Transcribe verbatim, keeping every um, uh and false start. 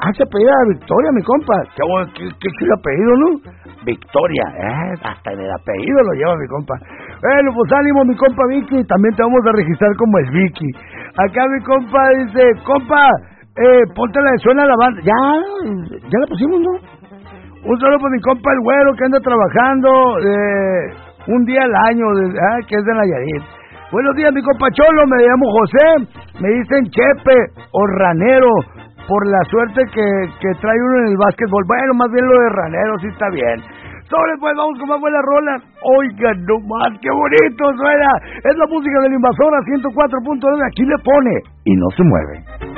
Ah, se apellida Victoria, mi compa. Qué, qué, qué chido apellido, ¿no? Victoria, eh, hasta en el apellido lo lleva mi compa. Bueno, pues ánimo, mi compa Vicky. También te vamos a registrar como el Vicky. Acá mi compa dice, compa, eh, ponte la de suena la banda. Ya, ya la pusimos, ¿no? Un saludo para mi compa el güero que anda trabajando eh, un día al año, de, ah, que es de Nayarit. Buenos días, mi compa Cholo, me llamo José, me dicen Chepe o Ranero, por la suerte que, que trae uno en el básquetbol. Bueno, más bien lo de Ranero, sí está bien. Sobre, pues vamos con más buena rola. Oigan, no más, qué bonito suena. Es la música del Invasora ciento cuatro punto nueve, aquí le pone y no se mueve.